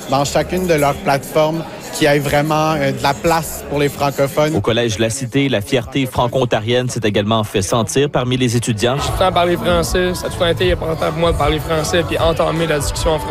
dans chacune de leurs plateformes qu'il y ait vraiment de la place pour les francophones. Au Collège de la Cité, la fierté franco-ontarienne s'est également fait sentir parmi les étudiants. Je suis tout le temps parler français. Ça a tout le temps été important pour moi de parler français puis entamer la discussion en français.